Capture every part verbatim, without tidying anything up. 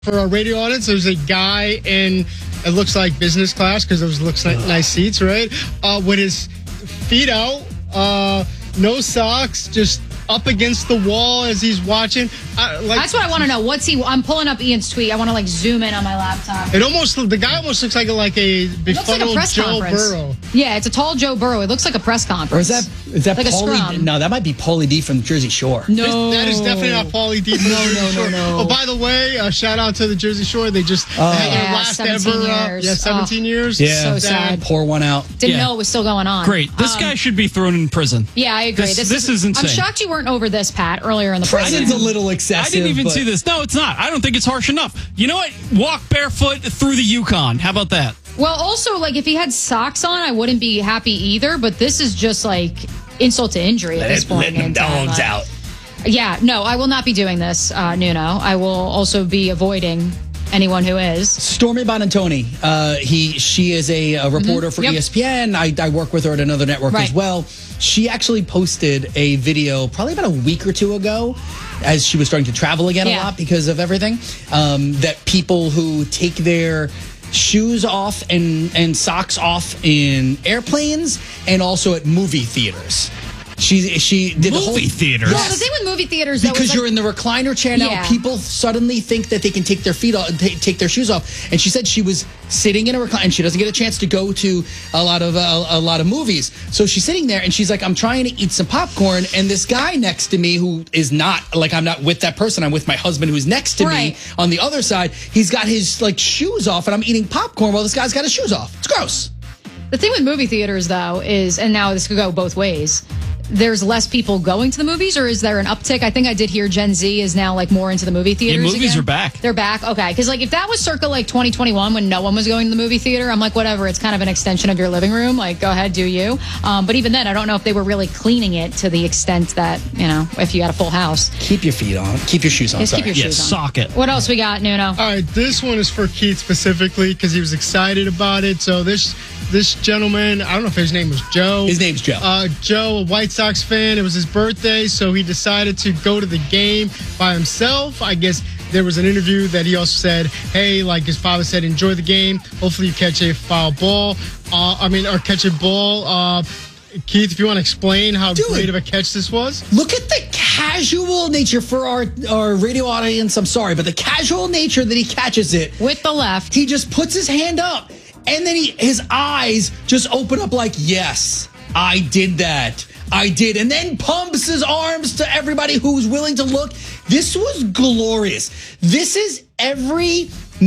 For our radio audience, there's a guy in, it looks like business class because those looks like nice seats, right? Uh, with his feet out, uh, no socks, just up against the wall as he's watching. Uh, like, That's what I want to know. What's he? I'm pulling up Ian's tweet. I want to like zoom in on my laptop. It almost, the guy almost looks like a, like a befuddled like a Joe conference. Burrow. Yeah, it's a tall Joe Burrow. It looks like a press conference. Or is that is that like Paulie? a scrum? No, that might be Paulie D from Jersey Shore. No, That is definitely not Paulie D. from No, the Jersey no, no, Shore. no. Oh, by the way, uh, shout out to the Jersey Shore. They just Oh. they had their Yeah, last seventeen ever, uh, years. yeah, seventeen Oh. years. Yeah. So sad. Pour one out. Didn't Yeah. know it was still going on. Great. This Um, guy should be thrown in prison. Yeah, I agree. This- this is insane. I'm shocked you weren't over this, Pat, earlier in the Prison's program. a little excessive. I didn't even but- see this. No, it's not. I don't think it's harsh enough. You know what? Walk barefoot through the Yukon. How about that? Well, also, like, if he had socks on, I wouldn't be happy either, but this is just, like, insult to injury at this point. Letting them in time. dogs Like, out. Yeah, no, I will not be doing this, uh, Nuno. I will also be avoiding anyone who is. Stormy Bonantoni. Uh, he, she is a, a reporter for Yep. E S P N. I, I work with her at another network Right. as well. She actually posted a video probably about a week or two ago, as she was starting to travel again Yeah. a lot because of everything. Um, that people who take their shoes off and, and socks off in airplanes and also at movie theaters. She she did the whole Movie theaters? Well, the thing with movie theaters, though, because is, like, you're in the recliner chair now. Yeah. People suddenly think that they can take their feet off, ta- take their shoes off. And she said she was sitting in a recliner, and she doesn't get a chance to go to a lot of uh, a lot of movies. So she's sitting there, and she's like, "I'm trying to eat some popcorn," and this guy next to me, who is not like I'm not with that person, I'm with my husband, who's next to Right. me on the other side. He's got his like shoes off, and I'm eating popcorn while this guy's got his shoes off. It's gross. The thing with movie theaters, though, is, and now this could go both ways, there's less people going to the movies, or is there an uptick? I think I did hear Gen Z is now like more into the movie theaters. movies again. are back. They're back. Okay. Because like if that was circa like twenty twenty-one when no one was going to the movie theater, I'm like, whatever. It's kind of an extension of your living room. Like, go ahead, do you. Um, but even then, I don't know if they were really cleaning it to the extent that, you know, if you had a full house. Keep your feet on. Keep your shoes on. Just Sorry. keep your Yeah, shoes on. sock it. What else we got, Nuno? All right, this one is for Keith specifically because he was excited about it. So this this gentleman, I don't know if his name was Joe. His name's Joe. Uh, Joe, a White Sox fan. It was his birthday, so he decided to go to the game by himself. I guess there was an interview that he also said, hey, like his father said, enjoy the game. Hopefully you catch a foul ball. Uh, I mean, or catch a ball. Uh, Keith, if you want to explain how Dude. great of a catch this was. Look at the casual nature for our, our radio audience. I'm sorry, but the casual nature that he catches it. With the left. He just puts his hand up, and then he his eyes just open up like, yes, I did that. I did. And then pumps his arms to everybody who's willing to look. This was glorious. This is every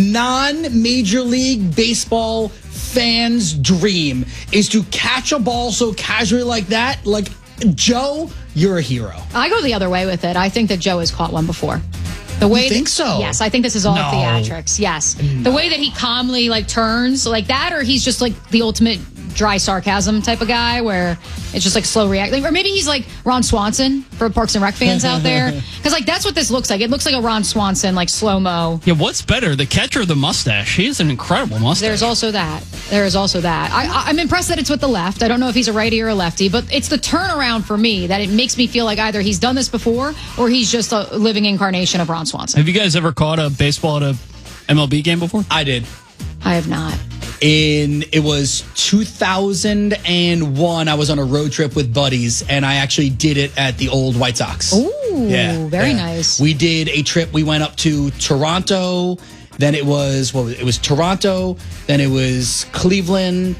non-Major League Baseball fan's dream, is to catch a ball so casually like that. Like, Joe, you're a hero. I go the other way with it. I think that Joe has caught one before. The way You think that- so? Yes, I think this is all No. theatrics. Yes, the way that he calmly like turns like that, or he's just like the ultimate dry sarcasm type of guy, where it's just like slow reacting, or maybe he's like Ron Swanson for Parks and Rec fans out there, because like that's what this looks like. It looks like a Ron Swanson like slow mo. Yeah, what's better, the catcher or the mustache? He has an incredible mustache. There's also that. There is also that. I, I- I'm impressed that it's with the left. I don't know if he's a righty or a lefty, but it's the turnaround for me that it makes me feel like either he's done this before or he's just a living incarnation of Ron Swanson. Have you guys ever caught a baseball at a M L B game before? I did. I have not. In it was two thousand one, I was on a road trip with buddies, and I actually did it at the old White Sox. Ooh, very nice. We did a trip. We went up to Toronto. Then it was what was it? It was Toronto. Then it was Cleveland,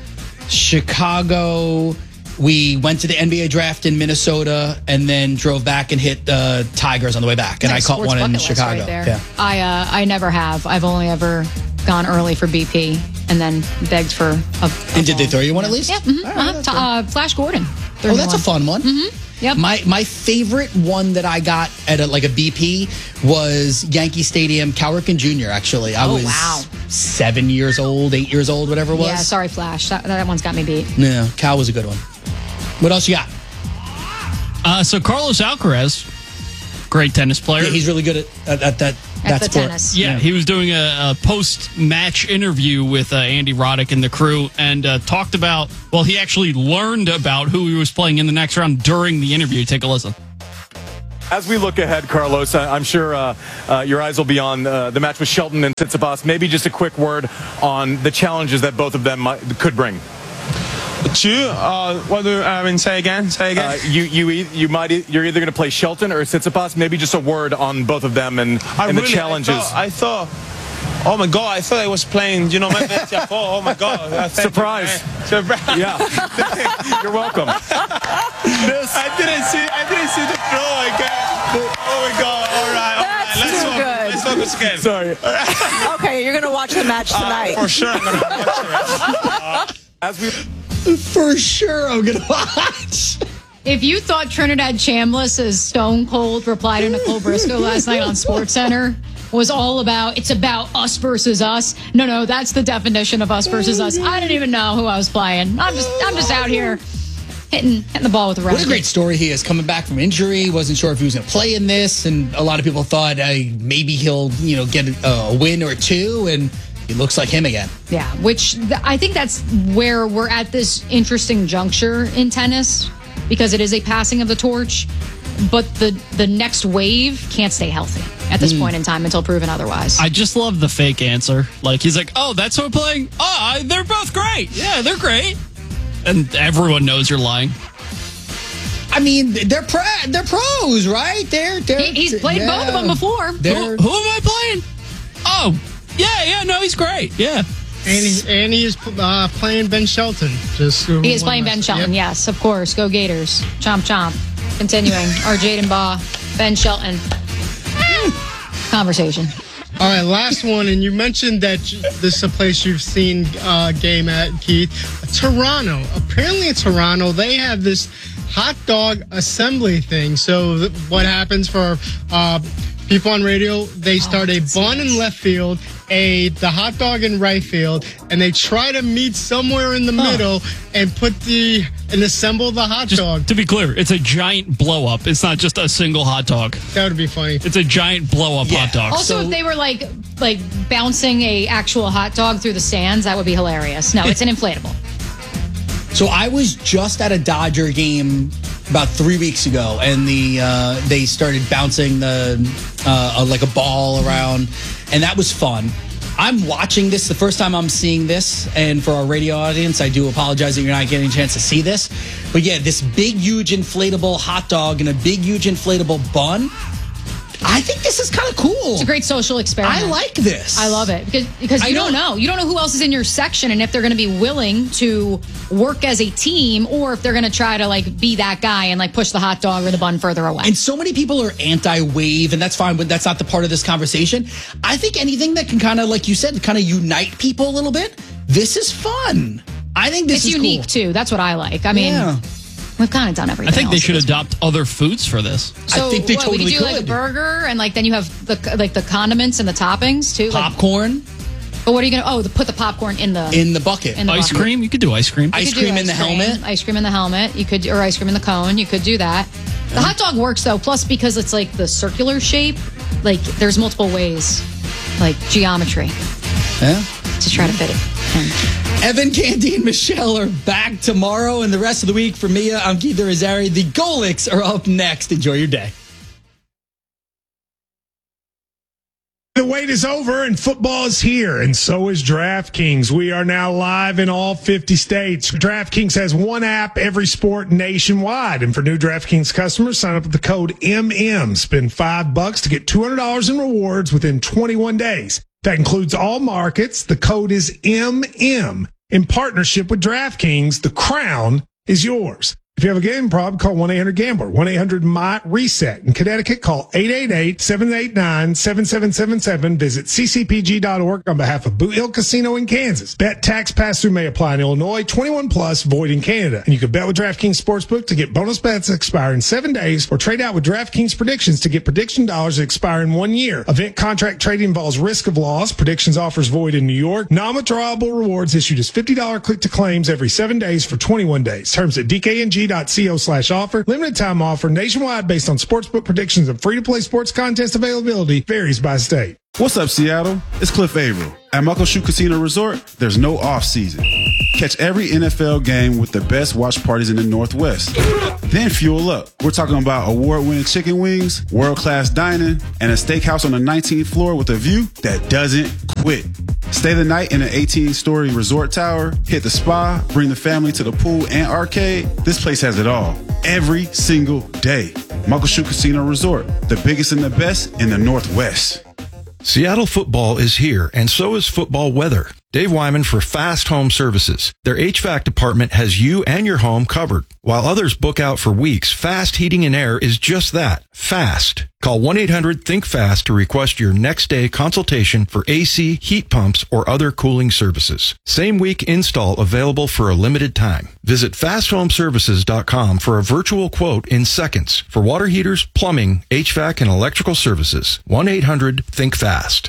Chicago. We went to the N B A draft in Minnesota, and then drove back and hit uh, Tigers on the way back. And Nice I caught sports one in bucket list Chicago. right there. Yeah. I uh, I never have. I've only ever gone early for B P and then begged for a. a And did they ball. throw you one at least? Yeah. mhm, All right, uh-huh. that's Ta- good. uh, Flash Gordon. threw Oh, me that's one. a fun one. Mm-hmm. Yep. My my favorite one that I got at a, like a B P was Yankee Stadium, Cal Ripken Junior Actually, I Oh, was wow. seven years old, eight years old, whatever it was. Yeah. Sorry, Flash. That, that one's got me beat. Yeah, Cal was a good one. What else you got? Uh, so Carlos Alcaraz, great tennis player. Yeah, he's really good at, at, at that. At that the sport. tennis. Yeah, he was doing a, a post-match interview with uh, Andy Roddick and the crew, and uh, talked about, well, he actually learned about who he was playing in the next round during the interview. Take a listen. As we look ahead, Carlos, I, I'm sure uh, uh, your eyes will be on uh, the match with Shelton and Tsitsipas. Maybe just a quick word on the challenges that both of them might, could bring. You, uh, what do I mean? Say again. Say again. Uh, you, you, you might, you're either going to play Shelton or Tsitsipas. Maybe just a word on both of them and, I and really, the challenges. I thought, I thought, oh my God, I thought I was playing. You know, my best. I thought, oh my God, surprise! Surprise! Yeah, you're welcome. This, I didn't see. I didn't see the throw. I got. Oh my God! All right, all right. That's Let's too focus. good. Let's focus again. Sorry. Okay, you're going to watch the match tonight. Uh, for sure, I'm gonna watch it. As we. For sure, I'm gonna watch. If you thought Trinidad Chambliss, as Stone Cold replied to Nicole Briscoe last night on SportsCenter, was all about, it's about us versus us. No, no, that's the definition of us versus us. I didn't even know who I was playing. I'm just, I'm just out here hitting, hitting the ball with the rest. What a great story he is, coming back from injury. Wasn't sure if he was going to play in this, and a lot of people thought uh, maybe he'll, you know, get a, a win or two, and he looks like him again. Yeah, which th- I think that's where we're at this interesting juncture in tennis, because it is a passing of the torch, but the the next wave can't stay healthy at this mm. point in time until proven otherwise. I just love the fake answer. Like, he's like, oh, that's who I'm playing? Oh, I, they're both great. Yeah, they're great. And everyone knows you're lying. I mean, they're pro- they're pros, right? They're, they're he, he's played yeah, both of them before. Who, who am I playing? Oh, yeah, yeah, no, he's great. Yeah. And he, and he is uh, playing Ben Shelton. Just He is playing Ben Shelton, yep. Yes, of course. Go Gators. Chomp, chomp. Continuing. Our Jaden Baugh, Ben Shelton. Conversation. All right, last one. And you mentioned that this is a place you've seen uh, game at, Keith. Toronto. Apparently in Toronto, they have this hot dog assembly thing. So th- what happens for uh, people on radio, they start oh, a bun in left field, a the hot dog in right field, and they try to meet somewhere in the huh. middle and put the and assemble the hot just dog. To be clear, it's a giant blow up. It's not just a single hot dog. That would be funny. It's a giant blow up yeah. hot dog. Also, so, if they were like like bouncing a actual hot dog through the stands, that would be hilarious. No, it's an inflatable. So I was just at a Dodger game about three weeks ago, and the uh, they started bouncing the uh, like a ball around, and that was fun. I'm watching this the first time I'm seeing this, and for our radio audience, I do apologize that you're not getting a chance to see this. But yeah, this big, huge inflatable hot dog and a big, huge inflatable bun. I think this is kind of cool. It's a great social experiment. I like this. I love it because because you don't know. You don't know who else is in your section and if they're going to be willing to work as a team or if they're going to try to like be that guy and like push the hot dog or the bun further away. And so many people are anti-wave, and that's fine, but that's not the part of this conversation. I think anything that can kind of, like you said, kind of unite people a little bit, this is fun. I think this it's is unique cool. too. That's what I like. I mean, yeah. We've kind of done everything. I think they should else adopt other foods for this. So I think they what, totally we could do could. like a burger, and like then you have the like the condiments and the toppings too. Popcorn. Like, but what are you gonna? Oh, the, put the popcorn in the in the bucket. In the ice bucket. cream. You could do ice cream. Ice do cream ice in the cream, helmet. Ice cream in the helmet. You could, or ice cream in the cone. You could do that. The hot dog works though. Plus, because it's like the circular shape, like there's multiple ways, like geometry, Yeah. to try to fit it in. Evan, Candy, and Michelle are back tomorrow, and the rest of the week for Mia, I'm Keith Rosario. The Golics are up next. Enjoy your day. The wait is over and football is here, and so is DraftKings. We are now live in all fifty states. DraftKings has one app, every sport nationwide. And for new DraftKings customers, sign up with the code M M. Spend five bucks to get two hundred dollars in rewards within twenty-one days. That includes all markets. The code is M M. In partnership with DraftKings, the crown is yours. If you have a gambling problem, call one eight hundred gambler, one eight hundred M Y reset. In Connecticut, call eight eight eight, seven eight nine, seven seven seven seven. Visit c c p g dot org on behalf of Boot Hill Casino in Kansas. Bet tax pass-through may apply in Illinois, twenty-one plus, void in Canada. And you can bet with DraftKings Sportsbook to get bonus bets that expire in seven days or trade out with DraftKings Predictions to get prediction dollars that expire in one year. Event contract trading involves risk of loss. Predictions offers void in New York. Non-withdrawable rewards issued as fifty dollars click-to-claims every seven days for twenty-one days. Terms at d k n g dot co slash offer. Limited time offer nationwide based on sportsbook predictions and free-to-play sports contest availability varies by state. What's up, Seattle? It's Cliff Averill. At Muckleshoot Casino Resort, there's no off-season. Catch every N F L game with the best watch parties in the Northwest. Then fuel up. We're talking about award-winning chicken wings, world-class dining, and a steakhouse on the nineteenth floor with a view that doesn't quit. Stay the night in an eighteen-story resort tower, hit the spa, bring the family to the pool and arcade. This place has it all. Every single day. Muckleshoot Casino Resort, the biggest and the best in the Northwest. Seattle football is here, and so is football weather. Dave Wyman for Fast Home Services. Their H V A C department has you and your home covered. While others book out for weeks, Fast Heating and Air is just that, fast. Call one eight hundred think fast to request your next day consultation for A C, heat pumps, or other cooling services. Same week install available for a limited time. Visit fast home services dot com for a virtual quote in seconds for water heaters, plumbing, H V A C, and electrical services. one eight hundred think fast.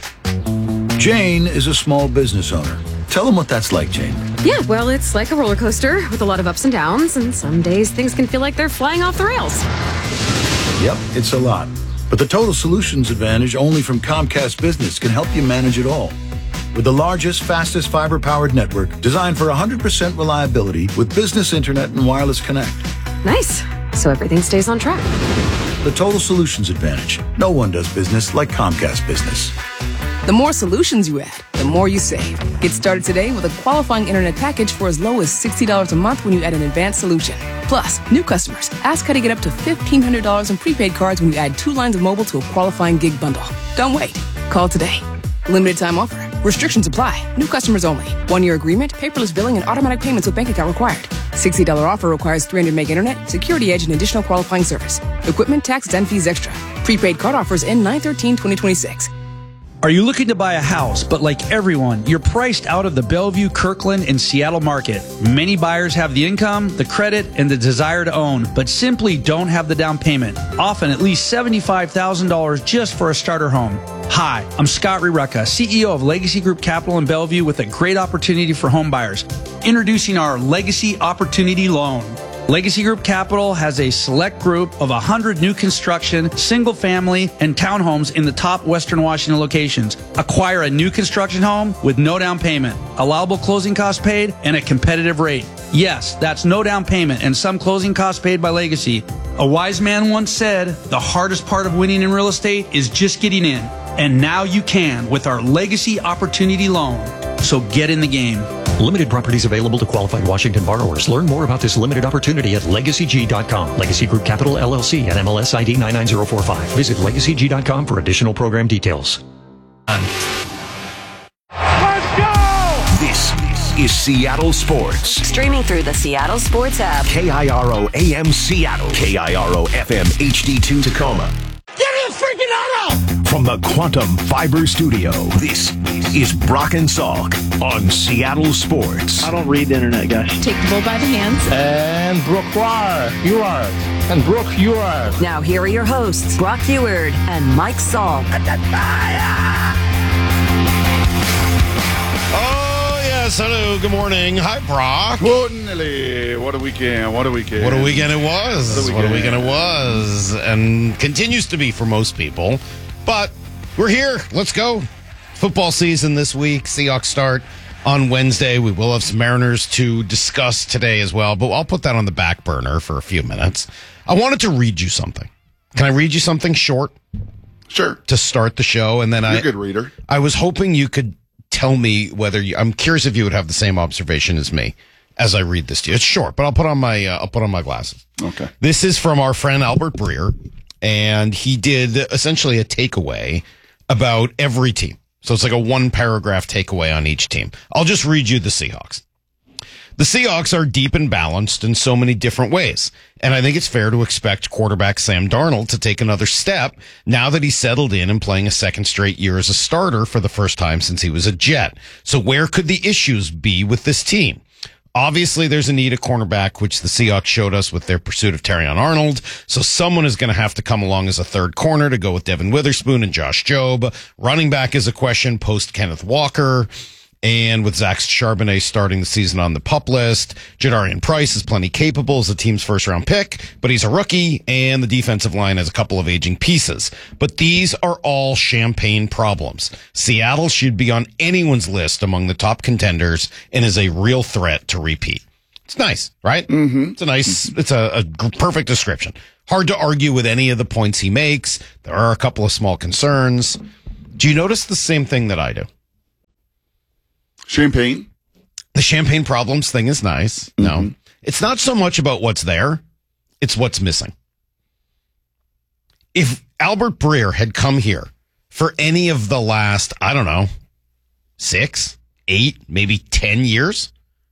Jane is a small business owner. Tell them what that's like, Jane. Yeah, well, it's like a roller coaster with a lot of ups and downs, and some days things can feel like they're flying off the rails. Yep, it's a lot. But the Total Solutions Advantage only from Comcast Business can help you manage it all. With the largest, fastest fiber-powered network designed for one hundred percent reliability with business internet and wireless connect. Nice. So everything stays on track. The Total Solutions Advantage. No one does business like Comcast Business. The more solutions you add, the more you save. Get started today with a qualifying internet package for as low as sixty dollars a month when you add an advanced solution. Plus, new customers, ask how to get up to fifteen hundred dollars in prepaid cards when you add two lines of mobile to a qualifying gig bundle. Don't wait. Call today. Limited time offer. Restrictions apply. New customers only. One-year agreement, paperless billing, and automatic payments with bank account required. sixty dollars offer requires three hundred meg internet, security edge, and additional qualifying service. Equipment, taxes, and fees extra. Prepaid card offers end nine thirteen twenty twenty-six. Are you looking to buy a house, but like everyone, you're priced out of the Bellevue, Kirkland, and Seattle market? Many buyers have the income, the credit, and the desire to own, but simply don't have the down payment, often at least seventy-five thousand dollars just for a starter home. Hi, I'm Scott Rirucka, C E O of Legacy Group Capital in Bellevue with a great opportunity for home buyers. Introducing our Legacy Opportunity Loan. Legacy Group Capital has a select group of one hundred new construction, single family, and townhomes in the top Western Washington locations. Acquire a new construction home with no down payment, allowable closing costs paid, and a competitive rate. Yes, that's no down payment and some closing costs paid by Legacy. A wise man once said, the hardest part of winning in real estate is just getting in. And now you can with our Legacy Opportunity Loan. So get in the game. Limited properties available to qualified Washington borrowers. Learn more about this limited opportunity at legacy g dot com. Legacy Group Capital, L L C, and M L S I D nine nine zero four five. Visit legacy g dot com for additional program details. Let's go! This is Seattle Sports. Streaming through the Seattle Sports app. K I R O A M Seattle. K I R O F M H D two Tacoma. Get in the freaking auto! From the Quantum Fiber Studio, this is Brock and Salk on Seattle Sports. I don't read the internet, guys. Take the bull by the hands. And Brooke, you are. And Brooke, you are. Now here are your hosts, Brock Heward and Mike Salk. Oh, yes. Hello. Good morning. Hi, Brock. Morning. What a weekend. What a weekend. What a weekend it was. What a weekend it was. And continues to be for most people. But we're here. Let's go. Football season this week. Seahawks start on Wednesday. We will have some Mariners to discuss today as well, but I'll put that on the back burner for a few minutes. I wanted to read you something. Can I read you something short? Sure. To start the show, and then You're I. a good reader. I was hoping you could tell me whether you. I'm curious if you would have the same observation as me as I read this to you. It's short, but I'll put on my. Uh, I'll put on my glasses. Okay. This is from our friend Albert Breer, and he did essentially a takeaway about every team. So it's like a one paragraph takeaway on each team. I'll just read you the Seahawks. The Seahawks are deep and balanced in so many different ways. And I think it's fair to expect quarterback Sam Darnold to take another step now that he's settled in and playing a second straight year as a starter for the first time since he was a Jet. So where could the issues be with this team? Obviously, there's a need at cornerback, which the Seahawks showed us with their pursuit of Terrion Arnold. So someone is going to have to come along as a third corner to go with Devin Witherspoon and Josh Jobe. Running back is a question post Kenneth Walker. And with Zach Charbonnet starting the season on the PUP list, Jadarian Price is plenty capable as the team's first round pick, but he's a rookie, and the defensive line has a couple of aging pieces. But these are all champagne problems. Seattle should be on anyone's list among the top contenders and is a real threat to repeat. It's nice, right? Mm-hmm. It's a nice, it's a, a perfect description. Hard to argue with any of the points he makes. There are a couple of small concerns. Do you notice the same thing that I do? Champagne? The champagne problems thing is nice. No, mm-hmm. It's not so much about what's there. It's what's missing. If Albert Breer had come here for any of the last, I don't know, six, eight, maybe ten years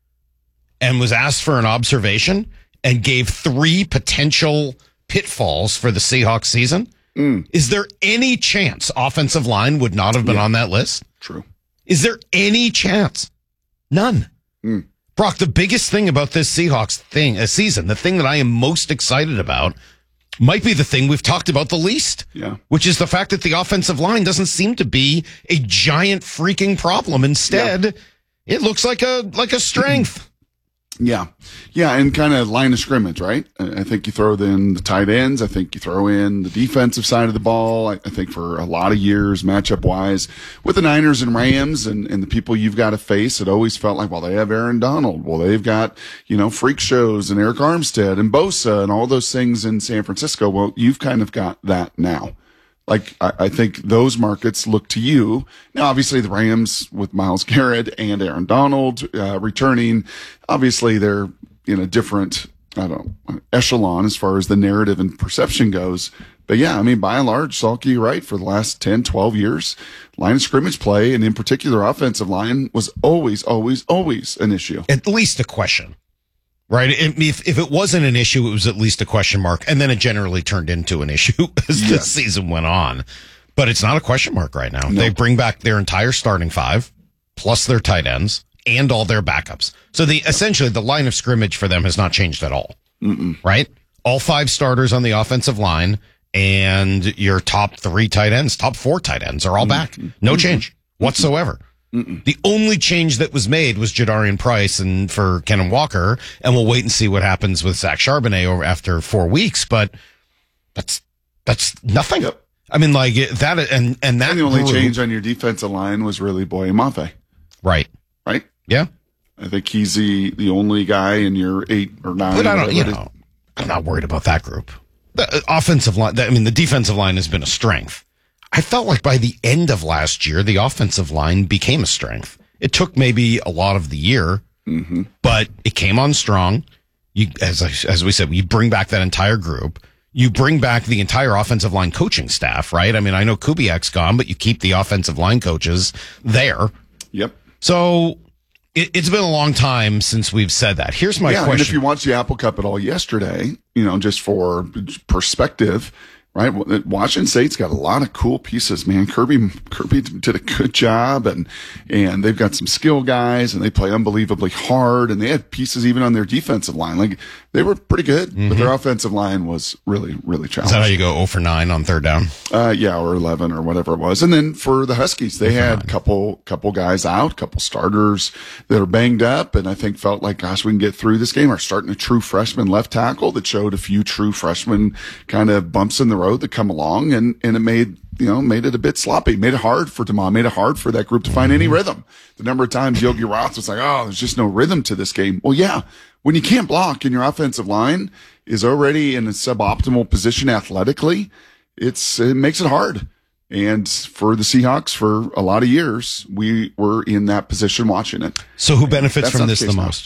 and was asked for an observation and gave three potential pitfalls for the Seahawks season, mm. is there any chance offensive line would not have been yeah. on that list? True. Is there any chance? None. Mm. Brock, the biggest thing about this Seahawks thing, a season, the thing that I am most excited about might be the thing we've talked about the least. Yeah. Which is the fact that the offensive line doesn't seem to be a giant freaking problem. Instead, yeah. it looks like a like a strength. Yeah. Yeah, and kind of line of scrimmage, right? I think you throw in the tight ends. I think you throw in the defensive side of the ball. I, I think for a lot of years, matchup-wise, with the Niners and Rams and, and the people you've got to face, it always felt like, well, they have Aaron Donald. Well, they've got, you know, freak shows and Eric Armstead and Bosa and all those things in San Francisco. Well, you've kind of got that now. Like, I, I think those markets look to you. Now, obviously, the Rams with Myles Garrett and Aaron Donald uh, returning, obviously, they're in a different, I don't know, echelon as far as the narrative and perception goes. But yeah, I mean, by and large, Salke, you're right. For the last ten, twelve years, line of scrimmage play, and in particular, offensive line, was always, always, always an issue. At least a question. Right. If if it wasn't an issue, it was at least a question mark. And then it generally turned into an issue as yes. the season went on. But it's not a question mark right now. Nope. They bring back their entire starting five, plus their tight ends, and all their backups. So the essentially the line of scrimmage for them has not changed at all. Mm-mm. Right? All five starters on the offensive line and your top three tight ends, top four tight ends are all back. Mm-hmm. No change whatsoever. Mm-mm. The only change that was made was Jadarian Price and for Kenan Walker, and we'll wait and see what happens with Zach Charbonnet over after four weeks. But that's that's nothing. Yep. I mean, like that, and and that. And the only group, change on your defensive line was really Boye Mafe. Right. Right. Yeah. I think he's the the only guy in your eight or nine. But I don't. You know, I'm not worried about that group. The offensive line. I mean, the defensive line has been a strength. I felt like by the end of last year, the offensive line became a strength. It took maybe a lot of the year, mm-hmm. but it came on strong. You, as I, as we said, you bring back that entire group. You bring back the entire offensive line coaching staff, right? I mean, I know Kubiak's gone, but you keep the offensive line coaches there. Yep. So it, it's been a long time since we've said that. Here's my yeah, question. And if you watched the Apple Cup at all yesterday, you know, just for perspective, right? Washington State's got a lot of cool pieces, man. Kirby, Kirby did a good job, and and they've got some skill guys, and they play unbelievably hard, and they had pieces even on their defensive line. Like, they were pretty good, mm-hmm. but their offensive line was really, really challenging. Is that how you go zero for nine on third down? Uh, yeah, or eleven or whatever it was. And then for the Huskies, they had a couple, couple guys out, couple starters that are banged up, and I think felt like, gosh, we can get through this game. Are starting a true freshman left tackle that showed a few true freshmen kind of bumps in the road that come along, and, and it made, you know, made it a bit sloppy, made it hard for Demond, made it hard for that group to find any rhythm. The number of times Yogi Roth was like, oh, there's just no rhythm to this game. Well, yeah, when you can't block and your offensive line is already in a suboptimal position athletically, it's, it makes it hard. And for the Seahawks, for a lot of years, we were in that position watching it. So who benefits from this the most?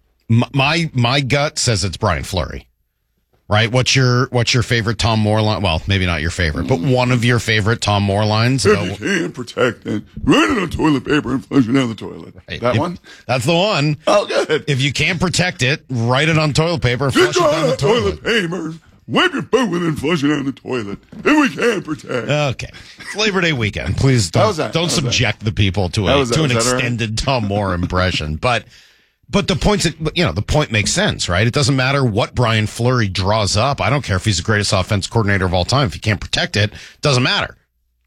My, my gut says it's Brian Fleury. Right? What's your what's your favorite Tom Moore line? Well, maybe not your favorite, but one of your favorite Tom Moore lines. If you can't protect it, write it on toilet paper and flush it down the toilet. Right. That if, one? That's the one. Oh, good. If you can't protect it, write it on toilet paper and flush it down the toilet. toilet paper. Wipe your butt with it and flush it down the toilet. If we can't protect. Okay. It's Labor Day weekend. Please don't, don't subject that? the people to a to an extended right? Tom Moore impression. But But the points, you know, the point makes sense, right? It doesn't matter what Brian Fleury draws up. I don't care if he's the greatest offense coordinator of all time. If you can't protect it, it doesn't matter.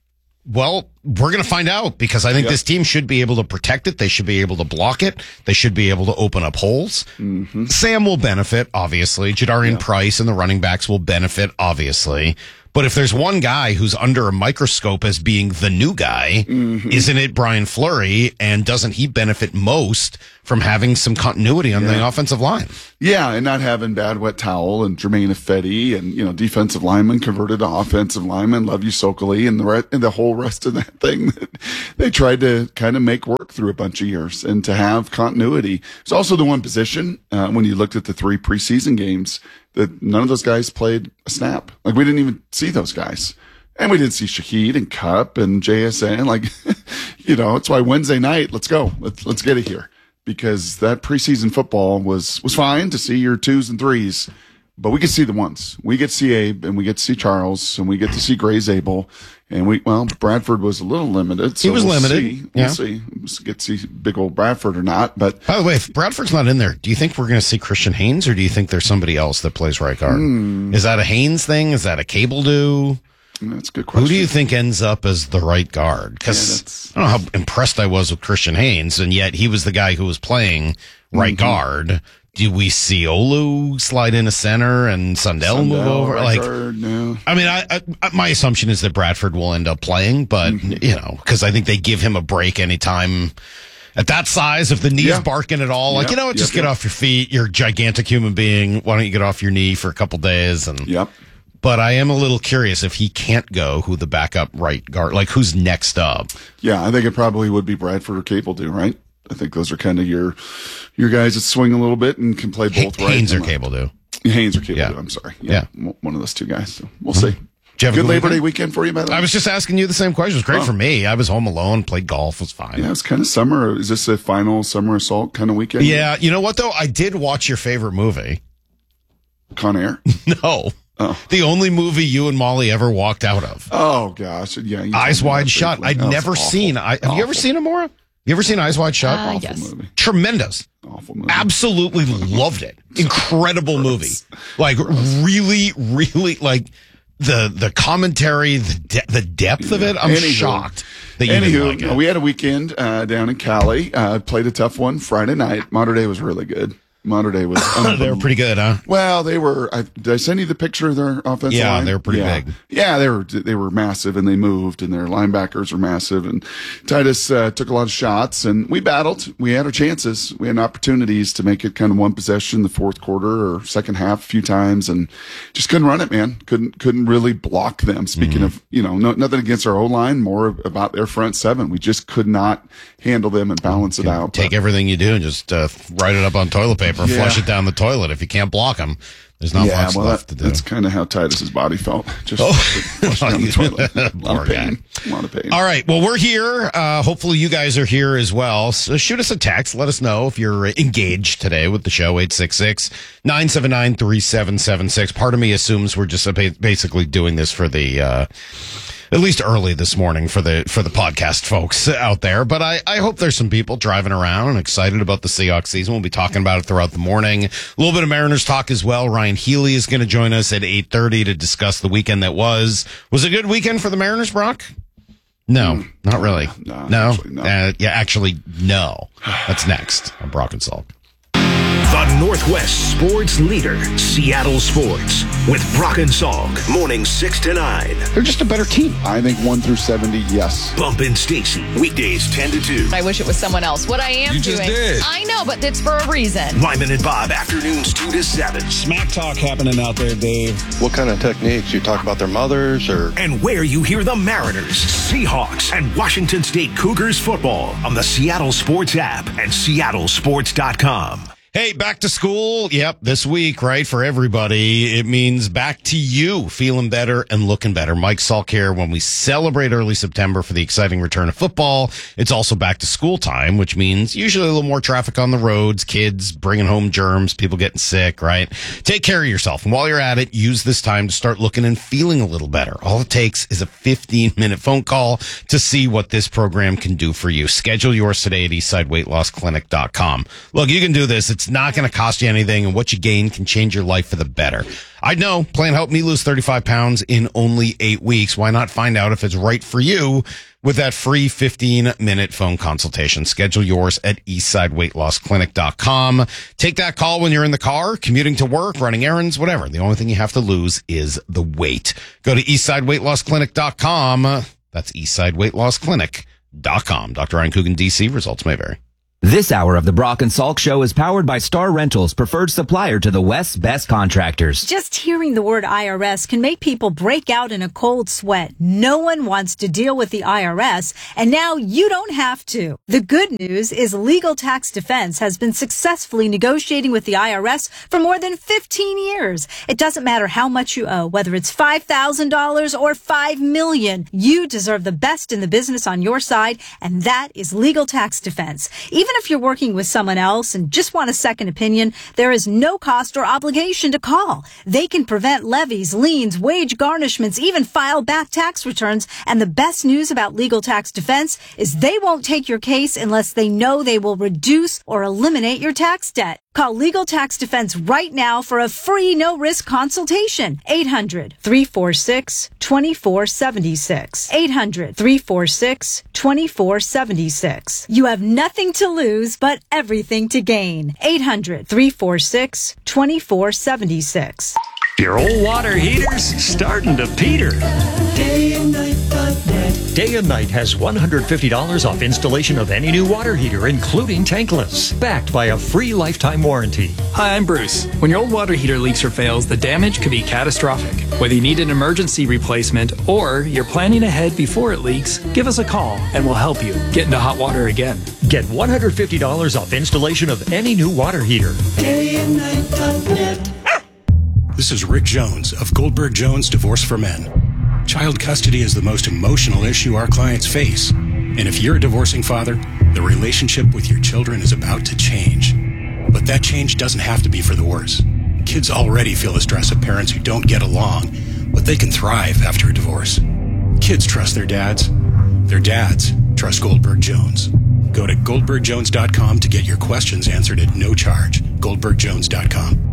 Well, we're going to find out because I think Yep. this team should be able to protect it. They should be able to block it. They should be able to open up holes. Mm-hmm. Sam will benefit, obviously. Jadarian Price and the running backs will benefit, obviously. But if there's one guy who's under a microscope as being the new guy, Mm-hmm. isn't it Brian Fleury? And doesn't he benefit most from having some continuity on the Yeah. offensive line? Yeah, and not having Bad Wet Towel and Jermaine Ifedi and, you know, defensive linemen converted to offensive linemen, Love You Sokoli, and the re- and the whole rest of that thing that they tried to kind of make work through a bunch of years and to have continuity. It's also the one position, uh, when you looked at the three preseason games, that none of those guys played a snap. Like, we didn't even see those guys. And we didn't see Shaheed and Cup and J S N. Like, you know, it's why Wednesday night, let's go. Let's, let's get it here. Because that preseason football was, was fine to see your twos and threes, but we get to see the ones. We get to see Abe and we get to see Charles and we get to see Gray Zabel. And we, well, Bradford was a little limited. So He was we'll limited. See. Yeah. We'll see. We'll get to see big old Bradford or not. But By the way, if Bradford's not in there, do you think we're going to see Christian Haynes or do you think there's somebody else that plays right guard? Hmm. Is that a Haynes thing? Is that a Cable do? That's a good question. Who do you think ends up as the right guard? Because I don't know how impressed I was with Christian Haynes, and yet he was the guy who was playing right Mm-hmm. guard. Do we see Olu slide into center and Sundell, move Sundell, over? right Like, guard, no. I mean, I, I my assumption is that Bradford will end up playing, but Mm-hmm. you know, because I think they give him a break anytime. At that size, if the knee's Yeah. barking at all, like, Yep, you know what, just yep, get yep. off your feet. You're a gigantic human being. Why don't you get off your knee for a couple days? And Yep. But I am a little curious if he can't go, who the backup right guard, like who's next up. Yeah, I think it probably would be Bradford or Cable do, right? I think those are kind of your your guys that swing a little bit and can play both right. Haynes or and left. Cable do. Haynes or Cable Yeah. do, I'm sorry. Yeah, Yeah. One of those two guys. So we'll see. Did you have a Good good Labor weekend? Day weekend for you, by the way? I was just asking you the same question. It was great Oh. for me. I was home alone, played golf, was fine. Yeah, it's kind of summer. Is this a final summer assault kind of weekend? Yeah, you know what though? I did watch your favorite movie. Con Air? No. Oh. The only movie you and Molly ever walked out of. Oh, gosh. Yeah. you Eyes told me Wide that Shut. briefly. I'd That was never awful. seen. I, have you ever Awful. seen it, Maura? You ever seen Eyes Wide Shut? Uh, Awful yes. movie. Tremendous. Awful movie. Absolutely loved it. Incredible movie. Like really, really like the the commentary, the de- the depth of it. I'm Anywho. shocked that you Anywho, didn't like it. we had a weekend uh, down in Cali. Uh, played a tough one Friday night. Mater Day was really good. Mater Day was They were pretty good, huh? Well, they were. I, did I send you the picture of their offensive Yeah, line? they were pretty yeah. big. Yeah, they were. They were massive, and they moved, and their linebackers were massive. And Titus uh, took a lot of shots, and we battled. We had our chances. We had opportunities to make it kind of one possession the fourth quarter or second half a few times, and just couldn't run it, man. Couldn't couldn't really block them. Speaking Mm-hmm. of, you know, no, nothing against our O line, more about their front seven. We just could not handle them and balance it out. Take everything you do and just uh, write it up on toilet paper and Yeah. flush it down the toilet. If you can't block them, there's not yeah, much well, left that, to do. that's kind of how Titus's body felt. Just Oh. flushed down the toilet. A lot Poor of pain. A lot of pain. All right. Well, we're here. Uh, hopefully you guys are here as well. So shoot us a text. Let us know if you're engaged today with the show. eight six six, nine seven nine, three seven seven six. Part of me assumes we're just ba- basically doing this for the, uh, at least early this morning for the for the podcast folks out there. But I, I hope there's some people driving around and excited about the Seahawks season. We'll be talking about it throughout the morning. A little bit of Mariners talk as well. Ryan Healy is going to join us at eight thirty to discuss the weekend that was. Was it a good weekend for the Mariners, Brock? No, not really. No, No? actually, no. Uh, yeah, actually, no. That's next on Brock and Salk. The Northwest sports leader, Seattle Sports, with Brock and Salk, morning six to nine. They're just a better team. I think one through seventy, yes. Bump and Stacy, weekdays ten to two. I wish it was someone else. What I am You just doing. did. I know, but it's for a reason. Lyman and Bob, afternoons two to seven. Smack talk happening out there, Dave. What kind of techniques? You talk about their mothers or? And where you hear the Mariners, Seahawks, and Washington State Cougars football on the Seattle Sports app and seattle sports dot com. Hey, back to school. Yep, this week, right, for everybody. It means back to you, feeling better and looking better. Mike Salk here. When we celebrate early September for the exciting return of football, it's also back to school time, which means usually a little more traffic on the roads, kids bringing home germs, people getting sick, right? Take care of yourself. And while you're at it, use this time to start looking and feeling a little better. All it takes is a fifteen minute phone call to see what this program can do for you. Schedule yours today at eastside weight loss clinic dot com. Look, you can do this. It's It's not going to cost you anything, and what you gain can change your life for the better. I know. Plan help me lose thirty-five pounds in only eight weeks. Why not find out if it's right for you with that free fifteen-minute phone consultation? Schedule yours at eastside weight loss clinic dot com. Take that call when you're in the car, commuting to work, running errands, whatever. The only thing you have to lose is the weight. Go to eastside weight loss clinic dot com. That's eastside weight loss clinic dot com. Doctor Ryan Coogan, D C. Results may vary. This hour of the Brock and Salk Show is powered by Star Rentals, preferred supplier to the West's best contractors. Just hearing the word I R S can make people break out in a cold sweat. No one wants to deal with the I R S, and now you don't have to. The good news is Legal Tax Defense has been successfully negotiating with the I R S for more than fifteen years. It doesn't matter how much you owe, whether it's five thousand dollars or five million dollars. You deserve the best in the business on your side, and that is Legal Tax Defense. Even if you're working with someone else and just want a second opinion, there is no cost or obligation to call. They can prevent levies, liens, wage garnishments, even file back tax returns. And the best news about Legal Tax Defense is they won't take your case unless they know they will reduce or eliminate your tax debt. Call Legal Tax Defense right now for a free no-risk consultation. eight hundred, three four six, two four seven six. eight hundred, three four six, two four seven six. You have nothing to lose, but everything to gain. eight hundred, three four six, two four seven six. Your old water heater's starting to peter. Day and Night dot net. Day and Night has one hundred fifty dollars off installation of any new water heater, including tankless, backed by a free lifetime warranty. Hi, I'm Bruce. When your old water heater leaks or fails, the damage could be catastrophic. Whether you need an emergency replacement or you're planning ahead before it leaks, give us a call and we'll help you get into hot water again. Get one hundred fifty dollars off installation of any new water heater. Day and Night dot net. This is Rick Jones of Goldberg Jones Divorce for Men. Child custody is the most emotional issue our clients face. And if you're a divorcing father, the relationship with your children is about to change. But that change doesn't have to be for the worse. Kids already feel the stress of parents who don't get along, but they can thrive after a divorce. Kids trust their dads. Their dads trust Goldberg Jones. Go to goldberg jones dot com to get your questions answered at no charge. goldberg jones dot com.